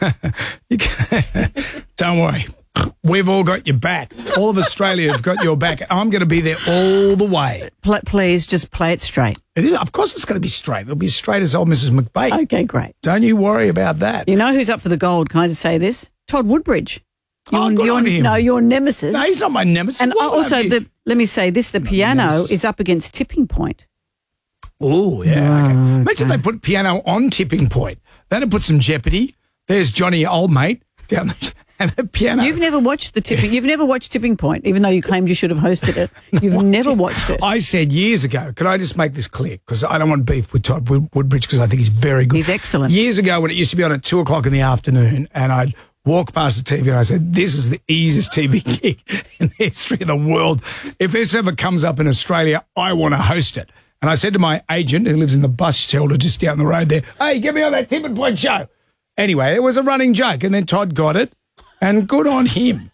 Don't worry. We've all got your back. All of Australia have got your back. I'm going to be there all the way. Please just play it straight. It is. Of course it's going to be straight. It'll be straight as old Mrs. McBake. Okay, great. Don't you worry about that. You know who's up for the gold? Can I just say this? Todd Woodbridge. Good on him. No, your nemesis. No, he's not my nemesis. And also, let me say this, the piano is up against Tipping Point. Oh, yeah. Okay. Imagine they put piano on Tipping Point. That'd put some jeopardy. There's Johnny, old mate, down there. And a piano. You've never watched You've never watched Tipping Point, even though you claimed you should have hosted it. You've never watched it. I said years ago, can I just make this clear? Because I don't want beef with Todd Woodbridge because I think he's very good. He's excellent. Years ago when it used to be on at 2:00 in the afternoon and I'd walk past the TV and I said, this is the easiest TV gig in the history of the world. If this ever comes up in Australia, I want to host it. And I said to my agent, who lives in the bus shelter just down the road there, hey, get me on that Tipping Point show. Anyway, it was a running joke. And then Todd got it. And good on him.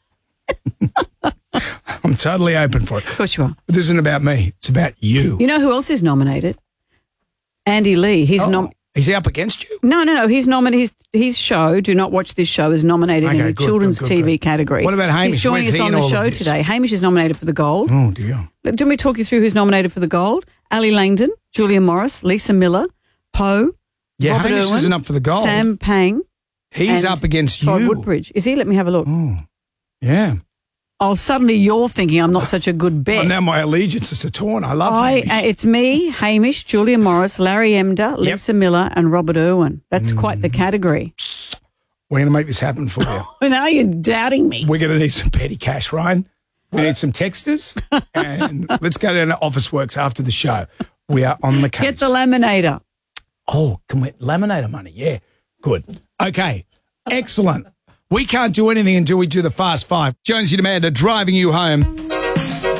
I'm totally open for it. Of course you are. But this isn't about me. It's about you. You know who else is nominated? Andy Lee. Is he up against you? No. He's nominated. His show, Do Not Watch This Show, is nominated in the children's TV category. What about Hamish? He's joining us on the show today. Hamish is nominated for the gold. Oh, dear. Do me talk you through who's nominated for the gold? Ali Langdon, Julia Morris, Lisa Miller, Poe, Yeah, Robert Hamish Irwin, isn't up for the gold. Sam Pang. He's up against Todd you. Woodbridge. Is he? Let me have a look. Oh, yeah. Oh, suddenly you're thinking I'm not such a good bet. Well, now my allegiances are torn. I love Hamish. It's me, Hamish, Julia Morris, Larry Emder, Lisa Miller and Robert Irwin. That's quite the category. We're going to make this happen for you. And now you're doubting me. We're going to need some petty cash, Ryan. We need some texters. And let's go down to Office Works after the show. We are on the case. Get the laminator. Oh, can we laminator money? Yeah. Good. Okay. Excellent. We can't do anything until we do the Fast Five. Jonesy and Amanda driving you home.